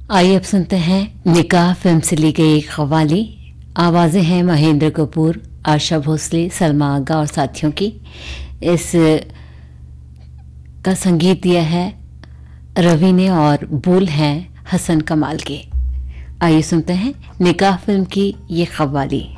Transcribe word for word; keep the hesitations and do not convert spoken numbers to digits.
आइए अब सुनते हैं निकाह फिल्म से ली गई एक कव्वाली। आवाज़ें हैं महेंद्र कपूर, आशा भोसले, सलमा आगा और साथियों की। इस का संगीत दिया है रवि ने और बोल हैं हसन कमाल के। आइए सुनते हैं निकाह फिल्म की ये कव्वाली।